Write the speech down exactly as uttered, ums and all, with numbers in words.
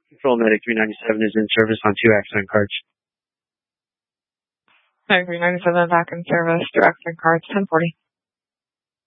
Control Medic three ninety-seven is in service on two accident cards. Medic three ninety-seven back in service, two accident cards, ten forty.